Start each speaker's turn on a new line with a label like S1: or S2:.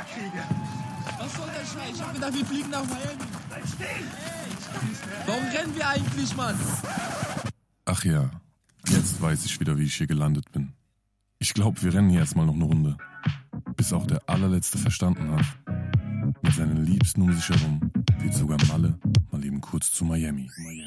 S1: kriege.
S2: Was soll der Scheiß? Ich hab gedacht, wir fliegen nach Miami.
S1: Bleib stehen!
S2: Warum rennen wir eigentlich, Mann?
S3: Ach ja, jetzt weiß ich wieder, wie ich hier gelandet bin. Ich glaube, wir rennen hier erstmal noch eine Runde. Bis auch der allerletzte verstanden hat. Mit seinen Liebsten um sich herum geht sogar Malle mal eben kurz zu Miami.